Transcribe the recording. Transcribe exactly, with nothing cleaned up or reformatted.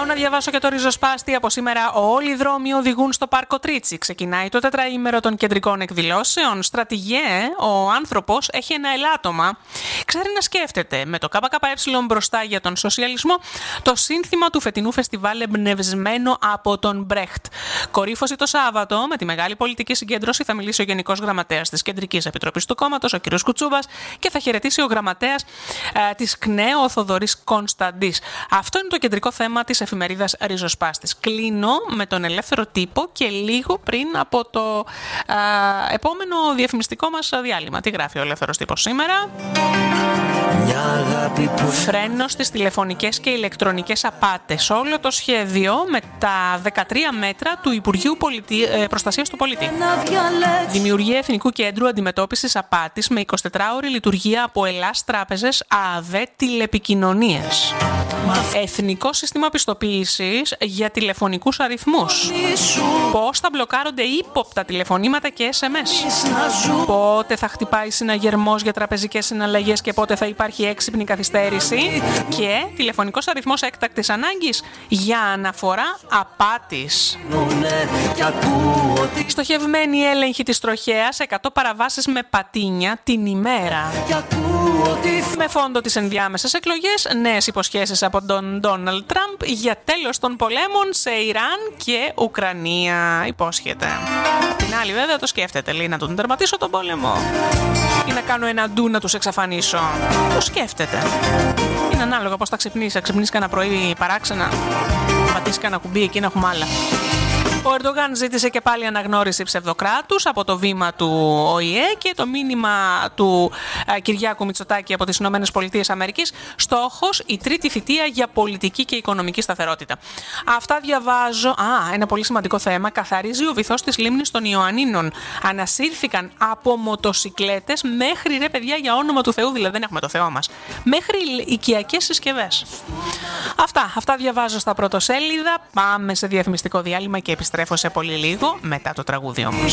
να διαβάσω και το ριζοσπάστη. Από σήμερα όλοι οι δρόμοι οδηγούν στο Πάρκο Τρίτσι. Ξεκινάει το τετραήμερο των κεντρικών εκδηλώσεων. Στρατηγέ, ο άνθρωπος έχει ένα ελάττωμα. Ξέρει να σκέφτεται. Με το ΚΚΕ μπροστά για τον σοσιαλισμό, το σύνθημα του φετινού φεστιβάλ εμπνευσμένο από τον Μπρέχτ. Κορύφωση το Σάββατο, με τη μεγάλη πολιτική συγκέντρωση, θα μιλήσει ο Γενικός Γραμματέας της Κεντρικής Επιτροπής του Κόμματος, ο κ. Κουτσούμπας, και θα χαιρετήσει ο Γραμματέας ε, της ΚΝΕ, ο Θοδωρής Κωνσταντής. Αυτό είναι το κεντρικό θέμα της εφημερίδας Ριζοσπάστης. Κλείνω με τον ελεύθερο τύπο και λίγο πριν από το ε, επόμενο διαφημιστικό μας διάλειμμα. Τι γράφει ο ελεύθερος τύπος σήμερα? Φρένο στις τηλεφωνικές και ηλεκτρονικές απάτες. Όλο το σχέδιο με τα δεκατρία μέτρα του Υπουργείου Πολιτι... Προστασίας του Πολίτη. Δημιουργία Εθνικού Κέντρου Αντιμετώπισης Απάτης με εικοσιτετράωρη λειτουργία από Ελλάς Τράπεζες ΑΔ Τηλεπικοινωνίες. Εθνικό Σύστημα Πιστοποίησης για τηλεφωνικούς αριθμούς. Πώς θα μπλοκάρονται ύποπτα τηλεφωνήματα και ες εμ ες. Πότε θα χτυπάει συναγερμός για τραπεζικές συναλλαγές και πότε θα υπάρχει έξυπνη καθυστέρηση. Και τηλεφωνικός αριθμός έκτακτης ανάγκης για αναφορά απάτης. Στοχευμένη έλεγχη της τροχέας, εκατό παραβάσεις με πατίνια την ημέρα. Με φόντο τις ενδιάμεσες εκλογές, νέες υποσχέσεις από τον Ντόναλντ Τραμπ για τέλος των πολέμων σε Ιράν και Ουκρανία. Υπόσχεται. Την άλλη βέβαια το σκέφτεται, λέει, να τον τερματίσω τον πόλεμο ή να κάνω ένα ντου να τους εξαφανίσω. Το σκέφτεται. Είναι ανάλογα πώς θα ξυπνήσει. Θα ξυπνήσει κανένα πρωί παράξενα, πατήσει κανένα κουμπί, εκεί να έχουμε άλλα. Ο Ερντογάν ζήτησε και πάλι αναγνώριση ψευδοκράτους από το βήμα του Ο Η Ε και το μήνυμα του Κυριάκου Μητσοτάκη από τις Ηνωμένες Πολιτείες Αμερικής. Στόχος η τρίτη θητεία για πολιτική και οικονομική σταθερότητα. Αυτά διαβάζω. Α, ένα πολύ σημαντικό θέμα. Καθαρίζει ο βυθός της λίμνης των Ιωαννίνων. Ανασύρθηκαν από μοτοσικλέτες μέχρι, ρε παιδιά, για όνομα του Θεού, δηλαδή δεν έχουμε το Θεό μας, μέχρι οικιακές συσκευές. Αυτά, αυτά διαβάζω στα πρωτοσέλιδα. Πάμε σε διαφημιστικό διάλειμμα και επιστρέφω σε πολύ λίγο μετά το τραγούδι όμως.